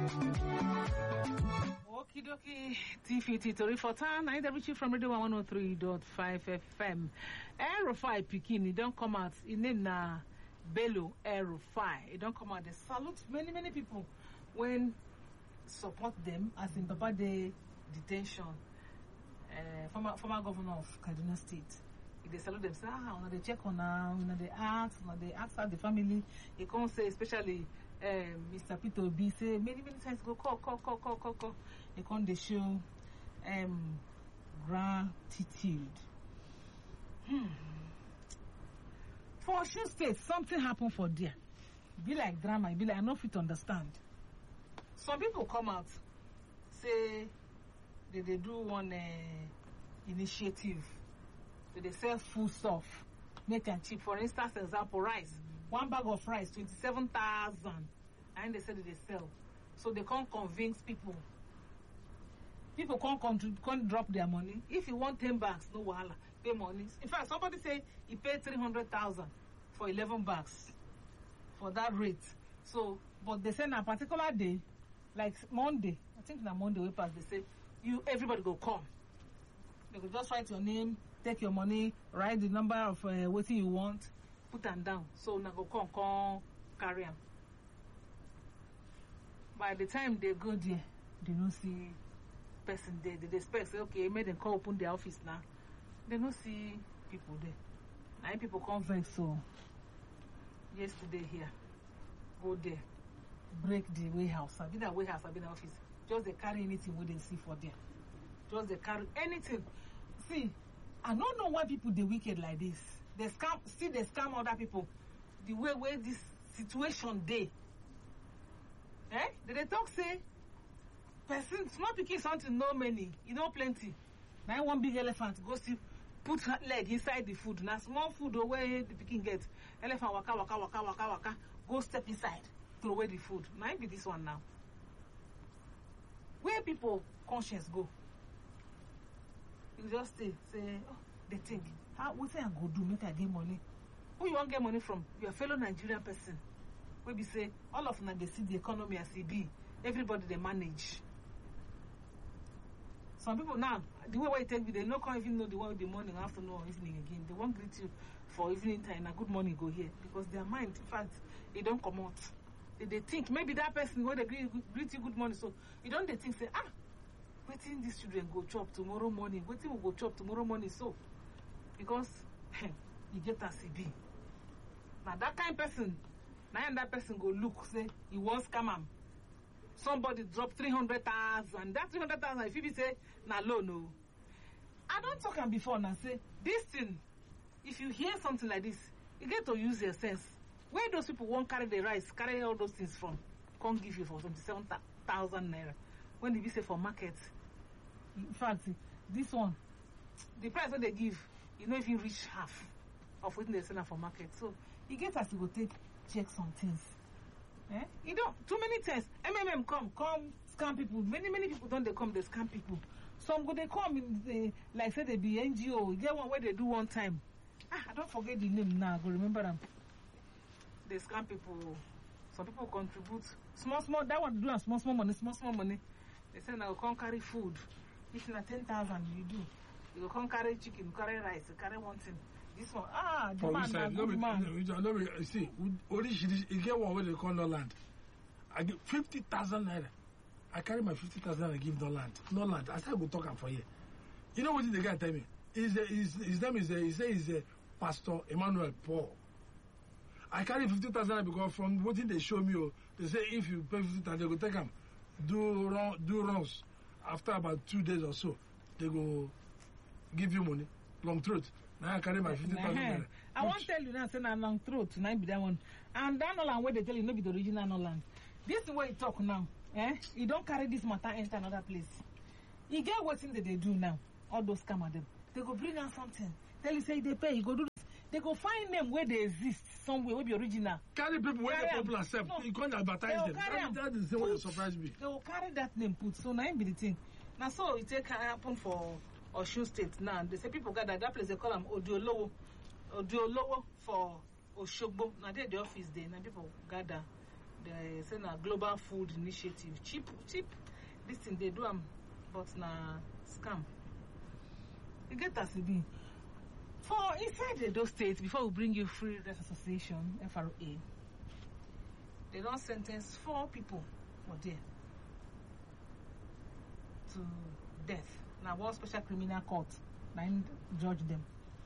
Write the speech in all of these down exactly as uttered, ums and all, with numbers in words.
Okie dokie, T fifty Tori for town. I reach you from Radio one oh three point five F M. Erufai Pikin, it don't come out. In name na Bello Erufai. It don't come out. They salute many, many people when support them as in Baba Day detention. Uh, former former governor of Kaduna State. If they salute them, say, ah, when they check on her, when they ask, when they ask her the family, they can't say, especially um, Mister Peter Obi, say many, many times go call, call, call, call, call, call. They can't they show um, gratitude. Hmm. For Osun State, something happened for there. Be like drama, be like I don't fit understand. Some people come out, say they, they do one uh, initiative. So they sell food stuff, make and cheap. For instance, example, rice. One bag of rice, twenty-seven thousand. And they said that they sell. So they can't convince people. People can't, can't, can't drop their money. If you want ten bags, no wahala, pay money. In fact, somebody say he paid three hundred thousand for eleven bags for that rate. So, but they say on a particular day, like Monday, I think na Monday we pass, they say, you everybody go come. They could just write your name, take your money, write the number of uh, what you want, put them down. So now go come, come, carry them. By the time they go there, they don't see person there. They expect, say, okay, made them call open the office now. They don't see people there. Now people come vex, so yesterday here, go there, break the warehouse. I be that warehouse, I be the office. Just they carry anything we they see for there. Just they carry anything. See, I don't know why people they wicked like this. They scam, see they scam other people. The way where this situation they, eh? They, they talk say, person small picking something no many, you know plenty. Now one big elephant go see, put her leg inside the food. Now small food away the picking get. Elephant waka waka waka waka waka, go step inside, throw away the food. Might be this one now. Where people conscience go? You just stay, say, oh, they think, how what I go do make I get money? Who you want get money from? Your fellow Nigerian person. Where we say all of them they see the economy as it be. Everybody they manage. Some people now, the way why you take me, they no can't even know the way the morning, afternoon, or evening again. They won't greet you for evening time. A good morning go here because their mind, in fact, they don't come out. They, they think maybe that person when they greet, greet you good morning, so you don't they think say ah. Waiting these children go chop tomorrow morning. Waiting will go chop tomorrow morning. So, because you get a C B. Now that kind of person, now that person go look, say he wants scam am. Somebody drop three hundred thousand. That three hundred thousand, if you say na low no. I don't talk am before now. Say this thing. If you hear something like this, you get to use your sense. Where those people won't carry the rice, carry all those things from, can't give you for twenty-seven thousand naira. When they be say for market. In fact, this one, the price that they give, you know, if you reach half of what they sell for market. So, you get us to go take, check some things. Eh? You know, too many times, M M M come, come, scam people. Many, many people don't they come, they scam people. Some go, they come, in the, like say they be N G O. You get one where they do one time. Ah, I don't forget the name now, I go remember them. They scam people. Some people contribute. Small, small, that one do small, small money, small, small money. They say now come carry food. If na ten thousand you do, you go come carry chicken, carry rice, carry one thing. This one, ah, the man na good man. No, no, see, you get one where they call no land. I get fifty thousand naira. I carry my fifty thousand and give no land. No land. I say I go talk am for you. You know what the guy tell me? His, his, his name is, he say he's a Pastor Emmanuel Paul. I carry fifty thousand because from what they show me, they say if you pay fifty thousand, they go take them. Do run, do runs. After about two days or so, they go give you money. Long throat. Now I carry my fifty thousand. I want to tell you now, say na long throat. Now be that one. And that Nolan where they tell you no be the original Nolan. This is where you talk now. Eh? You don't carry this matter enter another place. You get what thing that they do now. All those scam them. They go bring out something. Tell you say they pay. You go do this. They go find them where they exist somewhere where be original. Carry people where the people accept. No. You can't advertise them. That, that is the way they surprise me. They will carry that name put. So now be the thing. Now so it take happen for Osun State now. They say people gather that place they call them Odiolowo. Odiolowo for Oshogbo. Now they the office there. Now people gather They say na global food initiative. Cheap, cheap. This thing they do them, but na scam. You get as it be. For inside the those states, before we bring you Free Redress Association (F R A), they don't sentence four people for there to death. Now one special criminal court, nine judge them.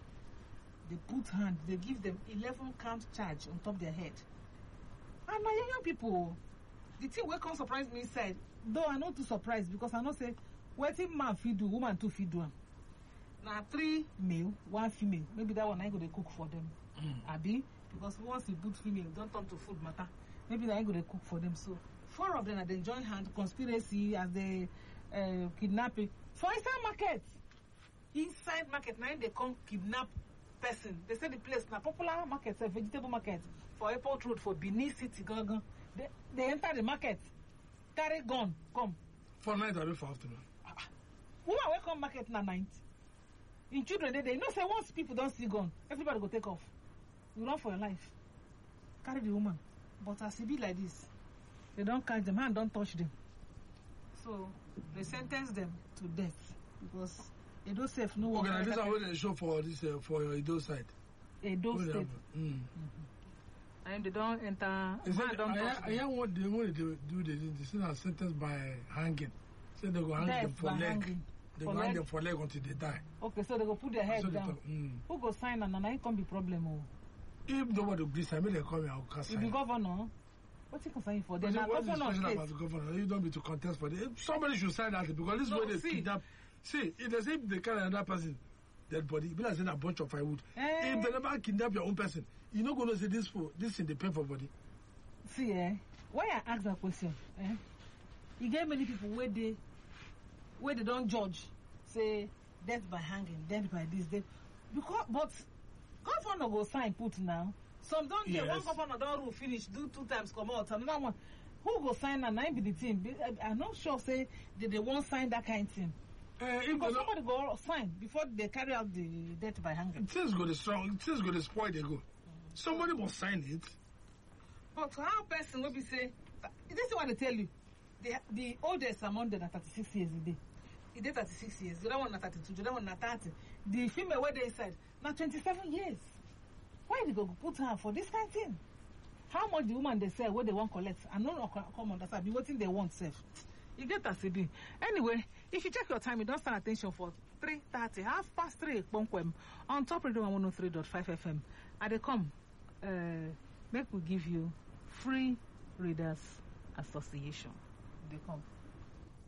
They put hand, they give them eleven count charge on top their head. And my young people, the thing will come surprise me inside. Though I'm not too surprised because I know say, what if man feed do, woman too feed do. Now three male, one female. Maybe that one I go to cook for them. Mm. Abi, because once you put female, don't turn to food matter. Maybe I go to cook for them. So four of them are then join hand conspiracy as they uh, kidnapping for inside market. Inside market, now they come kidnap person. They say the place na popular market, a vegetable market for Airport Road for Benin City. They, they enter the market, carry gun, come. For night or for afternoon? Uh, woman will come market na night. In children, they, they you know say once people don't see gun, everybody go take off. You run for your life. Carry the woman. But as it be like this, they don't catch them, hand don't touch them. So they sentence them to death because Edo safe no one. Okay, this is how they show for this uh, for your Edo side. Edo Where state. Mm. Mm-hmm. And they don't enter. Is Man that, don't I, touch I, I them. what they want to do, they do they still are sentenced by hanging. So they go hang Death them for by leg. hanging. They For go hang leg? them for leg until they die. Okay, so they go put their head So they down. talk, mm. Who go sign and it can't be problem? Oh, If nobody agrees, I mean they come here, I'll cast if the governor, what's he concerned for? But Then what is governor special state. about the governor? You don't need to contest for it. Somebody should sign that because this is No, where they see. kidnap. See, if they say they carry another person, dead body, be like saying a bunch of firewood. Eh. If they never kidnap your own person, you're not going to say this for this in the pay for body. See, eh? Why I ask that question? Eh? You get many people where they, where they don't judge, say death by hanging, death by this, death. Because, but governor go sign put now. Some don't get Yes. one governor don't rule finish, do two times come out. Another one, who go sign and I be the team. Be- I- I'm not sure say that they won't sign that kind of thing. Uh, if they Because not, somebody go sign before they carry out the death by hanging. things go to strong, things go to spoil. They go. Somebody must sign it. But how person will be say, this is what they tell you. The, the oldest among them are thirty-six years a day. He did thirty-six years. The other one na thirty-two. The other one na thirty. The female where they inside now twenty-seven years. Why they go put her for this kind of thing? How much the woman they sell what they want collect? I know not come understand. Be waiting they want safe. You get that, C B. Anyway, if you check your time, you don't stand attention for three thirty, half past three. On top radio one oh three point five F M. At the come, uh, make we give you Free Readers Association. They come.